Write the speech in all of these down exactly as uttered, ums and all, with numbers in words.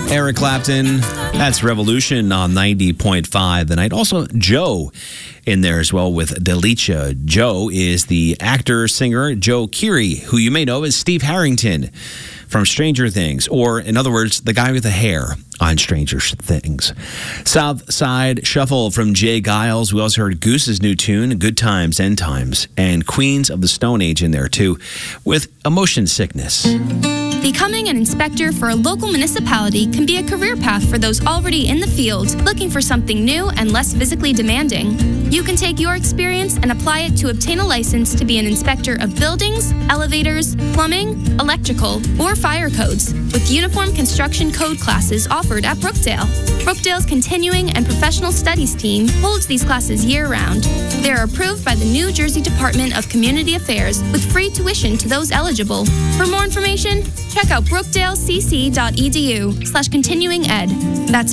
Eric Clapton, that's Revolution on ninety point five The Night. Also, Joe in there as well with Delicia. Joe is the actor, singer, Joe Keery, who you may know as Steve Harrington from Stranger Things, or in other words, the guy with the hair on Stranger Things. South Side Shuffle from Jay Giles. We also heard Goose's new tune, Good Times, End Times, and Queens of the Stone Age in there too, with Emotion Sickness. Becoming an inspector for a local municipality can be a career path for those already in the field, looking for something new and less physically demanding. You can take your experience and apply it to obtain a license to be an inspector of buildings, elevators, plumbing, electrical, or fire codes, with uniform construction code classes offered at Brookdale. Brookdale's Continuing and Professional Studies team holds these classes year-round. They are approved by the New Jersey Department of Community Affairs with free tuition to those eligible. For more information, check out brookdalecc.edu slash continuing ed. That's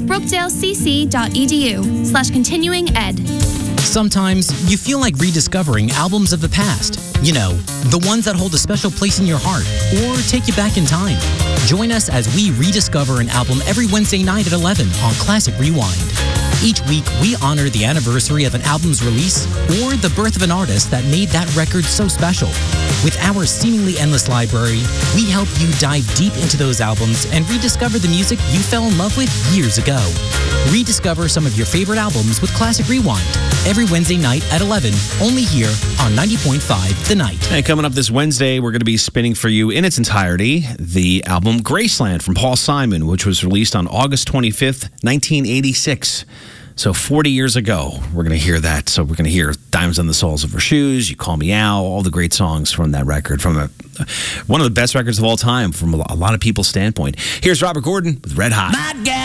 brookdalecc.edu slash continuing ed. Sometimes you feel like rediscovering albums of the past. You know, the ones that hold a special place in your heart or take you back in time. Join us as we rediscover an album every Wednesday night at eleven on Classic Rewind. Each week, we honor the anniversary of an album's release or the birth of an artist that made that record so special. With our seemingly endless library, we help you dive deep into those albums and rediscover the music you fell in love with years ago. Rediscover some of your favorite albums with Classic Rewind every Wednesday night at eleven, only here on ninety point five The Night. And coming up this Wednesday, we're going to be spinning for you in its entirety the album Graceland from Paul Simon, which was released on August twenty-fifth, nineteen eighty-six. So forty years ago, we're going to hear that. So we're going to hear Diamonds on the Soles of Her Shoes, You Call Me Al, all the great songs from that record, from a, one of the best records of all time from a lot of people's standpoint. Here's Robert Gordon with Red Hot.